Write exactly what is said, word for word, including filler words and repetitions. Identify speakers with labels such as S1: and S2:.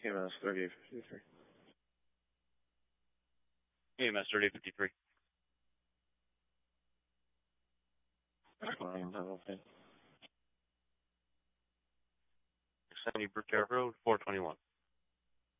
S1: E M S thirty-eight fifty-three.
S2: E M S thirty-eight fifty-three. seventy Brickyard Road, four twenty-one.